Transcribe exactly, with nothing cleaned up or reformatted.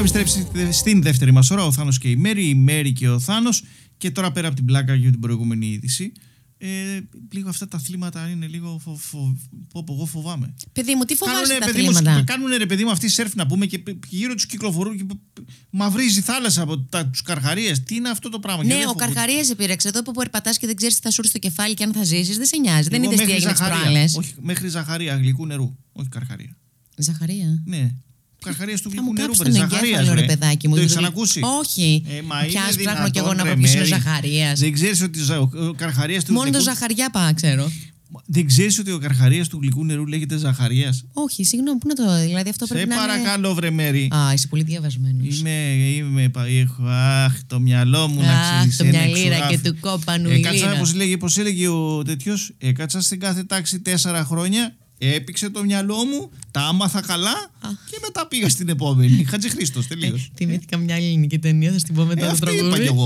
επιστρέψει στην δεύτερη μας ώρα. Ο Θάνος και η Μέρη, η Μέρη και ο Θάνος. Και τώρα πέρα από την πλάκα για την προηγούμενη είδηση. Ε, λίγο αυτά τα αθλήματα είναι λίγο φο, φο, φο, εγώ φοβάμαι. Παιδί μου, τι φοβάσαι κάνουνε, τα παιδί αθλήματα. μου, κάνουνε ρε παιδί μου αυτοί σερφ να πούμε και γύρω τους κυκλοφορούν και μαυρίζει θάλασσα από τα, τους καρχαρίες. Τι είναι αυτό το πράγμα. Ναι, ο καρχαρίες επήρεξε εδώ που περπατάς και δεν ξέρεις τι θα σου έρθει στο κεφάλι και αν θα ζήσεις. Δεν σε νοιάζει. Δεν είδες τι έγινε τις προάλλες. Όχι, μέχρι ζαχαρία γλυκού νερού. Όχι καρχαρία. Ζαχαρία. Ναι. Καρχαρίας του Θα γλυκού μου νερού, κάψει βρε. τον Ζαχαρίας, εγκέφαλο, ρε βρε. παιδάκι μου. Το έχεις δηλαδή- ανακούσει? Όχι. Ε, μα Πιάς είναι ψάχνω κι εγώ δυνατόν, να ρε, βρω ποιος είναι ο Μέρη. Ζαχαρίας. Δεν ξέρεις ότι ο καρχαρίας του Μόνο το γλυκού... Ζαχαριά πά, ξέρω. Δεν ξέρεις ότι ο καρχαρίας του γλυκού νερού λέγεται Ζαχαρίας? Όχι, συγγνώμη, πού να το. Δηλαδή αυτό Σε πρέπει να είναι. παρακαλώ, βρε Μέρη. Α, είσαι πολύ διαβασμένος. Είμαι, είμαι, πα- έχω, αχ, το μυαλό μου να Αχ, ξέρεις. το είναι μυαλίρα εξωράφη. και του κόπανου Έκατσα, ηλίρα. πώς έλεγε, πώς έλεγε ο τέτοιος, έκατσα στην κάθε τάξη τέσσερα χρόνια, έπηξε το μυαλό μου, τα άμαθα καλά και μετά πήγα στην επόμενη. Χατζη Χρήστος, τελείως. Θυμήθηκα μια ελληνική ταινία, θα την πω μετά Ε, το αυτή είπα τραγούδι. κι εγώ.